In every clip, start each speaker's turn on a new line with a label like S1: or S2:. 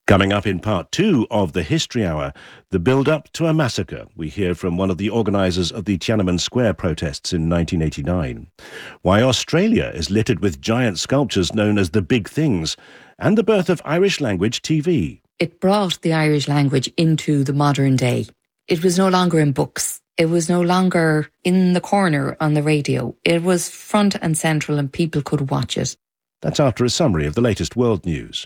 S1: Coming up in part two of the History Hour, the build-up to a massacre. We hear from one of the organisers of the Tiananmen Square protests in 1989. Why Australia is littered with giant sculptures known as the Big Things, and the birth of Irish language TV.
S2: It brought the Irish language into the modern day. It was no longer in books. It was no longer in the corner on the radio. It was front and central and people could watch it.
S1: That's after a summary of the latest world news.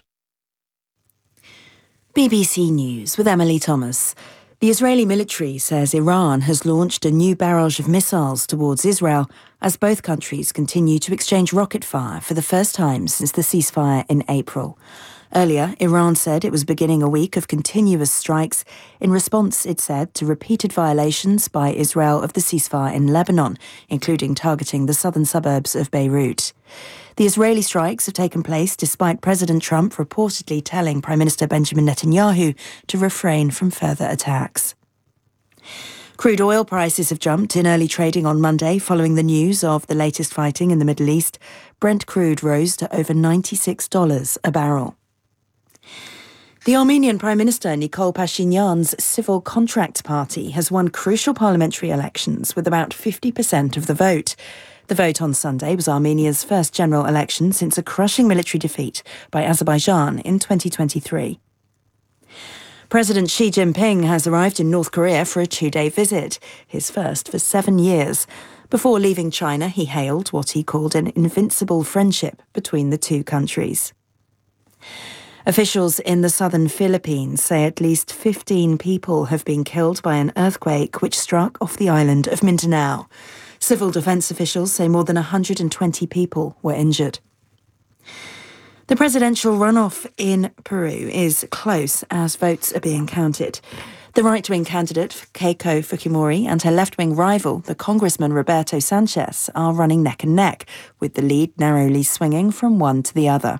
S3: BBC News with Emily Thomas. The Israeli military says Iran has launched a new barrage of missiles towards Israel as both countries continue to exchange rocket fire for the first time since the ceasefire in April. Earlier, Iran said it was beginning a week of continuous strikes in response, it said, to repeated violations by Israel of the ceasefire in Lebanon, including targeting the southern suburbs of Beirut. The Israeli strikes have taken place despite President Trump reportedly telling Prime Minister Benjamin Netanyahu to refrain from further attacks. Crude oil prices have jumped in early trading on Monday following the news of the latest fighting in the Middle East. Brent crude rose to over $96 a barrel. The Armenian Prime Minister Nikol Pashinyan's Civil Contracts Party has won crucial parliamentary elections with about 50% of the vote. The vote on Sunday was Armenia's first general election since a crushing military defeat by Azerbaijan in 2023. President Xi Jinping has arrived in North Korea for a 2-day visit, his first for 7 years. Before leaving China, he hailed what he called an invincible friendship between the two countries. Officials in the southern Philippines say at least 15 people have been killed by an earthquake which struck off the island of Mindanao. Civil defense officials say more than 120 people were injured. The presidential runoff in Peru is close as votes are being counted. The right-wing candidate, Keiko Fujimori, and her left-wing rival, the Congressman Roberto Sanchez, are running neck and neck, with the lead narrowly swinging from one to the other.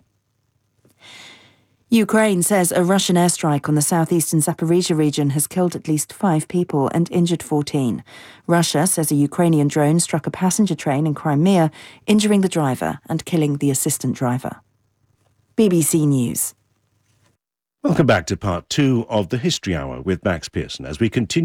S3: Ukraine says a Russian airstrike on the southeastern Zaporizhzhia region has killed at least 5 people and injured 14. Russia says a Ukrainian drone struck a passenger train in Crimea, injuring the driver and killing the assistant driver. BBC News.
S1: Welcome back to part two of the History Hour with Max Pearson as we continue